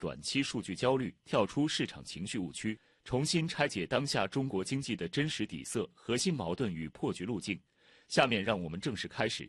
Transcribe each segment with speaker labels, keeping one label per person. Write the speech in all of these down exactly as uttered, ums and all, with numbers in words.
Speaker 1: 短期数据焦虑，跳出市场情绪误区，重新拆解当下中国经济的真实底色、核心矛盾与破局路径。下面让我们正式开始。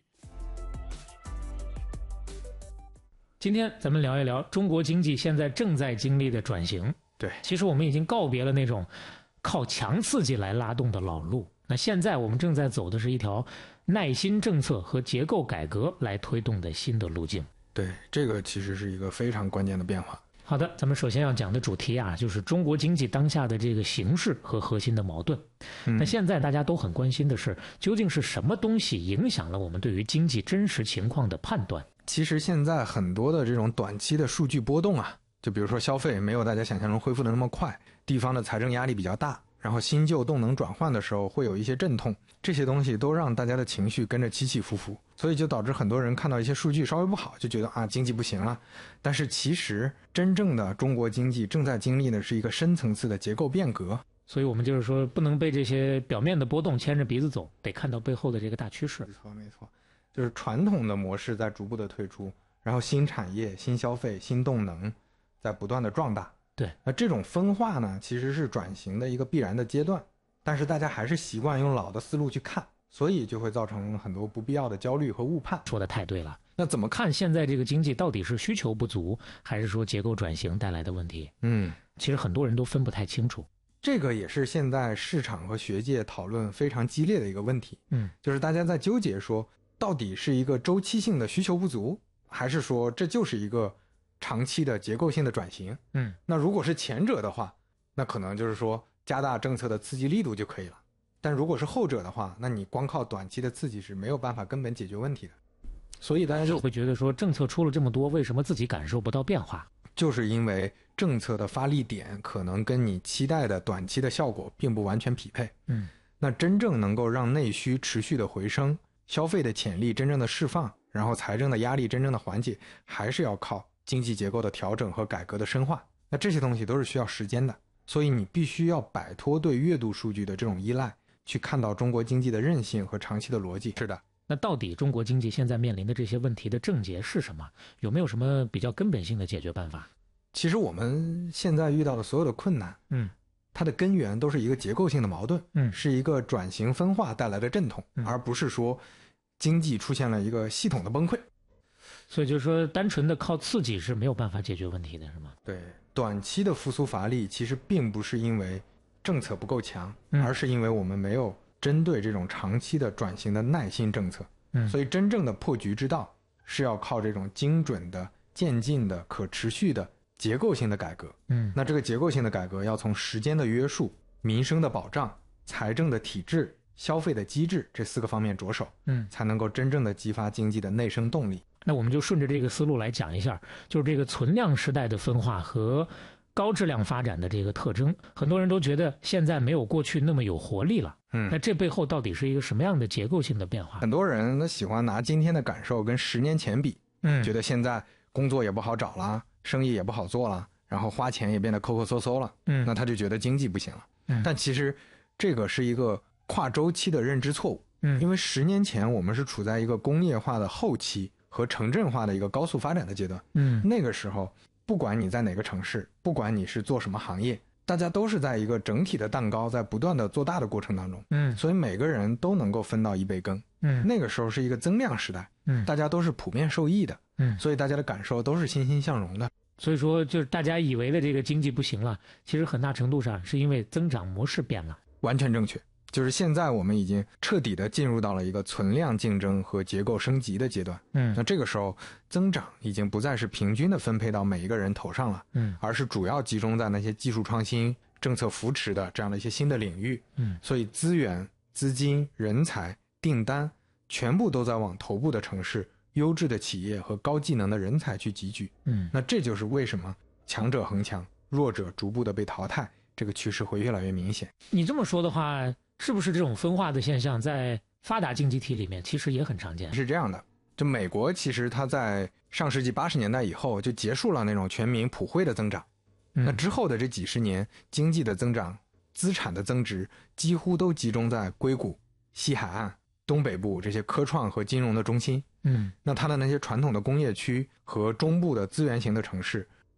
Speaker 2: 今天咱们聊一聊中国经济现在正在经历的转型。
Speaker 3: 对，
Speaker 2: 其实我们已经告别了那种靠强刺激来拉动的老路，那现在我们正在走的是一条耐心政策和结构改革来推动的新的路径。
Speaker 3: 对，这个其实是一个非常关键的变化。
Speaker 2: 好的，咱们首先要讲的主题啊，就是中国经济当下的这个形势和核心的矛盾。嗯、那现在大家都很关心的是，究竟是什么东西影响了我们对于经济真实情况的判断？
Speaker 3: 其实现在很多的这种短期的数据波动啊，就比如说消费没有大家想象中恢复的那么快，地方的财政压力比较大，然后新旧动能转换的时候会有一些阵痛，这些东西都让大家的情绪跟着起起伏伏，所以就导致很多人看到一些数据稍微不好就觉得啊经济不行了。但是其实真正的中国经济正在经历的是一个深层次的结构变革，
Speaker 2: 所以我们就是说不能被这些表面的波动牵着鼻子走，得看到背后的这个大趋势。
Speaker 3: 没错没错，就是传统的模式在逐步的退出，然后新产业、新消费、新动能在不断的壮大。
Speaker 2: 对，
Speaker 3: 那这种分化呢，其实是转型的一个必然的阶段，但是大家还是习惯用老的思路去看，所以就会造成很多不必要的焦虑和误判。
Speaker 2: 说的太对了。那怎么看现在这个经济到底是需求不足，还是说结构转型带来的问题？嗯，其实很多人都分不太清楚。
Speaker 3: 这个也是现在市场和学界讨论非常激烈的一个问题。嗯，就是大家在纠结说，到底是一个周期性的需求不足，还是说这就是一个长期的结构性的转型。嗯，那如果是前者的话，那可能就是说加大政策的刺激力度就可以了，但如果是后者的话，那你光靠短期的刺激是没有办法根本解决问题的。所以大家就
Speaker 2: 会觉得说，政策出了这么多，为什么自己感受不到变化？
Speaker 3: 就是因为政策的发力点可能跟你期待的短期的效果并不完全匹配。嗯，那真正能够让内需持续的回升，消费的潜力真正的释放，然后财政的压力真正的缓解，还是要靠经济结构的调整和改革的深化。那这些东西都是需要时间的，所以你必须要摆脱对月度数据的这种依赖，去看到中国经济的韧性和长期的逻辑。是的。
Speaker 2: 那到底中国经济现在面临的这些问题的症结是什么？有没有什么比较根本性的解决办法？
Speaker 3: 其实我们现在遇到的所有的困难，嗯，它的根源都是一个结构性的矛盾，嗯，是一个转型分化带来的阵痛，嗯，而不是说经济出现了一个系统的崩溃。
Speaker 2: 所以就是说单纯的靠刺激是没有办法解决问题的，是吗？
Speaker 3: 对，短期的复苏乏力其实并不是因为政策不够强，嗯，而是因为我们没有针对这种长期的转型的耐心政策。嗯，所以真正的破局之道是要靠这种精准的、渐进的、可持续的结构性的改革。嗯，那这个结构性的改革要从时间的约束、民生的保障、财政的体制、消费的机制这四个方面着手，嗯，才能够真正的激发经济的内生动力。
Speaker 2: 那我们就顺着这个思路来讲一下，就是这个存量时代的分化和高质量发展的这个特征。很多人都觉得现在没有过去那么有活力了，嗯，那这背后到底是一个什么样的结构性的变化？
Speaker 3: 很多人都喜欢拿今天的感受跟十年前比，嗯，觉得现在工作也不好找了，生意也不好做了，然后花钱也变得抠抠搜搜了，嗯，那他就觉得经济不行了。嗯，但其实这个是一个跨周期的认知错误。嗯，因为十年前我们是处在一个工业化的后期和城镇化的一个高速发展的阶段。嗯，那个时候不管你在哪个城市，不管你是做什么行业，大家都是在一个整体的蛋糕在不断的做大的过程当中。嗯，所以每个人都能够分到一杯羹。嗯，那个时候是一个增量时代。嗯，大家都是普遍受益的。嗯，所以大家的感受都是欣欣向荣的。
Speaker 2: 所以说就是大家以为的这个经济不行了，其实很大程度上是因为增长模式变了。
Speaker 3: 完全正确。就是现在我们已经彻底的进入到了一个存量竞争和结构升级的阶段。嗯，那这个时候增长已经不再是平均的分配到每一个人头上了，嗯，而是主要集中在那些技术创新、政策扶持的这样的一些新的领域。嗯，所以资源、资金、人才、订单全部都在往头部的城市、优质的企业和高技能的人才去集聚。嗯，那这就是为什么强者恒强，弱者逐步的被淘汰，这个趋势会越来越明显。
Speaker 2: 你这么说的话，是不是这种分化的现象在发达经济体里面其实也很常见？
Speaker 3: 是这样的，就美国其实它在上世纪八十年代以后就结束了那种全民普惠的增长。嗯，那之后的这几十年，经济的增长、资产的增值几乎都集中在硅谷、西海岸、东北部这些科创和金融的中心。嗯，那它的那些传统的工业区和中部的资源型的城市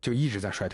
Speaker 3: 就一直在衰退。